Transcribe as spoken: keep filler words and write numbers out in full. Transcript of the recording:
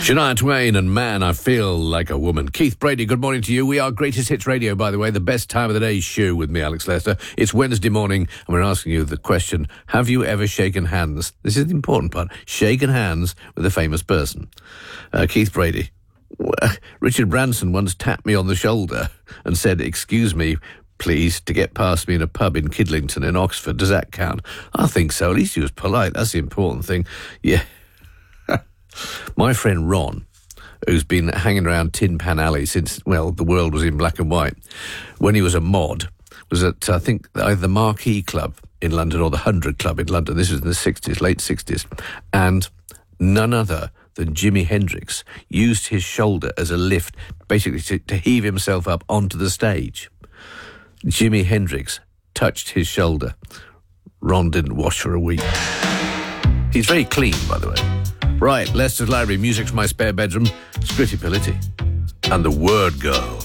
Shania Twain and Man, I Feel Like a Woman. Keith Brady, good morning to you. We are Greatest Hits Radio, by the way, the best time of the day show with me, Alex Lester. It's Wednesday morning, and we're asking you the question, have you ever shaken hands? This is the important part. Shaken hands with a famous person. Uh, Keith Brady. Richard Branson once tapped me on the shoulder and said, excuse me, please, to get past me in a pub in Kidlington in Oxford. Does that count? I think so. At least he was polite. That's the important thing. Yeah. My friend Ron, who's been hanging around Tin Pan Alley since, well, the world was in black and white, when he was a mod, was at, I think, either the Marquee Club in London or the Hundred Club in London. This was in the sixties, late sixties. And none other than Jimi Hendrix used his shoulder as a lift, basically to, to heave himself up onto the stage. Jimi Hendrix touched his shoulder. Ron didn't wash for a week. He's very clean, by the way. Right, Leicester's Library, music from my spare bedroom, Scritti Politti, and the Word Girl.